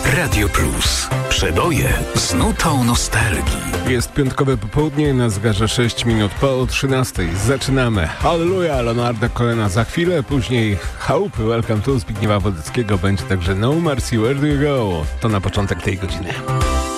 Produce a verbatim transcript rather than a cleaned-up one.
Radio Plus. Przeboje z nutą nostalgii. Jest piątkowe popołudnie, na zegarze sześć minut po trzynastej. Zaczynamy. Halleluja, Leonarda Cohena za chwilę, później Chałupy, Welcome to Zbigniewa Wodeckiego, będzie także No Mercy, Where Do You Go? To na początek tej godziny.